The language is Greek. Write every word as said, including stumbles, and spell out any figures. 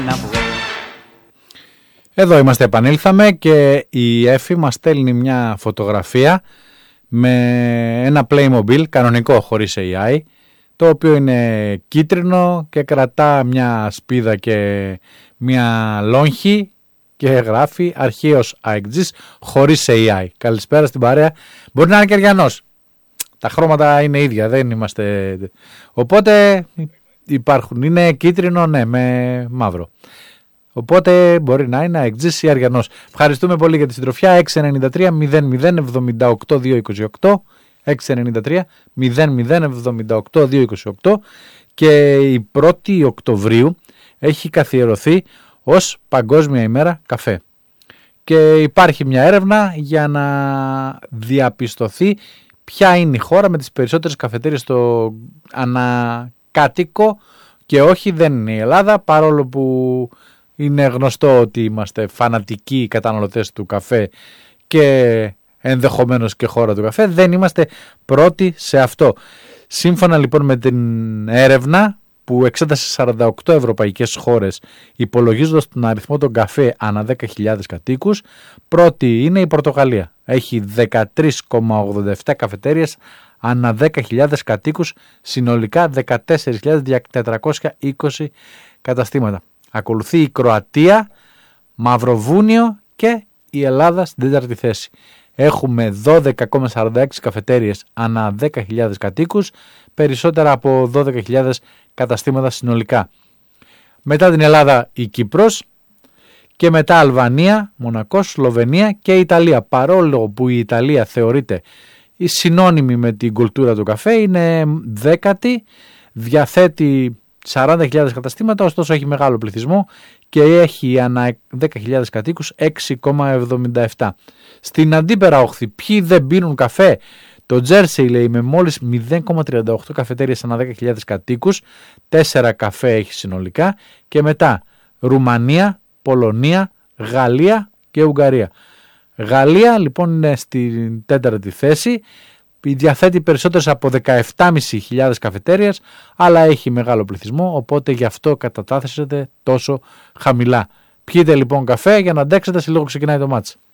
Εδώ είμαστε, επανήλθαμε και η Εφη μας στέλνει μια φωτογραφία με ένα Playmobil κανονικό χωρίς έι άι, το οποίο είναι κίτρινο και κρατά μια σπίδα και μια λόγχη και γράφει αρχαίος αεκτζής χωρίς έι άι. Καλησπέρα στην παρέα. Μπορεί να είναι και αριανός. Τα χρώματα είναι ίδια, δεν είμαστε... Οπότε υπάρχουν. Είναι κίτρινο, ναι, με μαύρο. Οπότε μπορεί να είναι αεκτζής ή αριανός. Ευχαριστούμε πολύ για τη συντροφιά. έξι εννιά τρία μηδέν μηδέν εβδομήντα οκτώ διακόσια είκοσι οκτώ έξι εννιά τρία μηδέν μηδέν εβδομήντα οκτώ διακόσια είκοσι οκτώ και η πρώτη Οκτωβρίου έχει καθιερωθεί ως Παγκόσμια ημέρα καφέ. Και υπάρχει μια έρευνα για να διαπιστωθεί ποια είναι η χώρα με τις περισσότερες καφετέριες στο ανακάτοικο και όχι, δεν είναι η Ελλάδα, παρόλο που είναι γνωστό ότι είμαστε φανατικοί καταναλωτές του καφέ και ενδεχομένως και χώρα του καφέ, δεν είμαστε πρώτοι σε αυτό. Σύμφωνα λοιπόν με την έρευνα που εξέτασε σαράντα οκτώ ευρωπαϊκές χώρες υπολογίζοντας τον αριθμό των καφέ ανά δέκα χιλιάδες κατοίκους, πρώτη είναι η Πορτογαλία. Έχει δεκατρείς κόμμα ογδόντα επτά καφετέριες ανά δέκα χιλιάδες κατοίκους, συνολικά δεκατέσσερις χιλιάδες τετρακόσια είκοσι καταστήματα. Ακολουθεί η Κροατία, Μαυροβούνιο και η Ελλάδα στην τέταρτη θέση. Έχουμε δώδεκα κόμμα σαράντα έξι καφετέριες ανά δέκα χιλιάδες κατοίκους, περισσότερα από δώδεκα χιλιάδες καταστήματα συνολικά. Μετά την Ελλάδα η Κύπρος και μετά Αλβανία, Μονακός, Σλοβενία και Ιταλία. Παρόλο που η Ιταλία θεωρείται η συνώνυμη με την κουλτούρα του καφέ, είναι δέκατη, διαθέτει σαράντα χιλιάδες καταστήματα, ωστόσο έχει μεγάλο πληθυσμό και έχει ανά δέκα χιλιάδες κατοίκους έξι κόμμα εβδομήντα επτά. Στην αντίπερα όχθη, ποιοι δεν πίνουν καφέ? Το Τζέρσεϊ, λέει, με μόλις μηδέν κόμμα τριάντα οκτώ καφετέριες ανά δέκα χιλιάδες κατοίκους, τέσσερα καφέ έχει συνολικά, και μετά Ρουμανία, Πολωνία, Γαλλία και Ουγγαρία. Γαλλία λοιπόν είναι στην τέταρτη θέση, διαθέτει περισσότερες από δεκαεπτά χιλιάδες πεντακόσιες καφετέριες, αλλά έχει μεγάλο πληθυσμό, οπότε γι' αυτό κατατάσσεται τόσο χαμηλά. Πιείτε λοιπόν καφέ για να αντέξετε, σε λίγο ξεκινάει το μάτς.